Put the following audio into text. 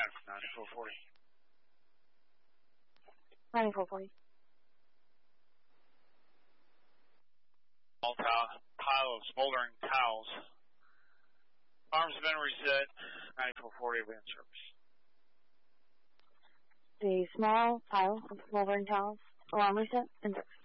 9440. 9440. Small pile of smoldering towels. Arms have been reset. 9440 will be in service. The small pile of smoldering towels. Alarm reset. In service.